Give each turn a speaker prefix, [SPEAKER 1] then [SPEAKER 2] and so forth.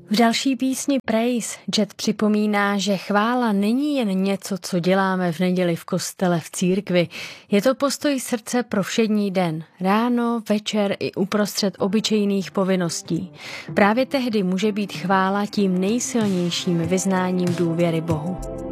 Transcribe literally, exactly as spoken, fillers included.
[SPEAKER 1] V další písni Praise Jet připomíná, že chvála není jen něco, co děláme v neděli v kostele, v církvi. Je to postoj srdce pro všední den, ráno, večer i uprostřed obyčejných povinností. Právě tehdy může být chvála tím nejsilnějším vyznáním důvěry Bohu.